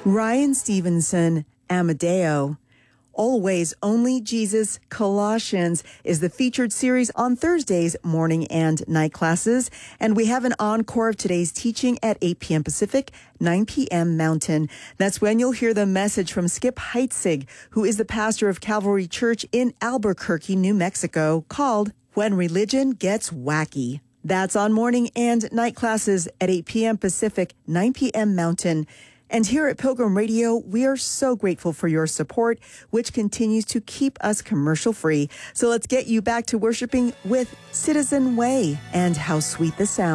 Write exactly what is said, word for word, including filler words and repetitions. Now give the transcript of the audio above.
Ryan Stevenson, Amadeo. Always Only Jesus, Colossians is the featured series on Thursdays morning and night classes. And we have an encore of today's teaching at eight p.m. Pacific, nine p.m. Mountain. That's when you'll hear the message from Skip Heitzig, who is the pastor of Calvary Church in Albuquerque, New Mexico, called When Religion Gets Wacky. That's on morning and night classes at eight p.m. Pacific, nine p.m. Mountain. And here at Pilgrim Radio, we are so grateful for your support, which continues to keep us commercial free. So let's get you back to worshiping with Citizen Way and How Sweet the Sound.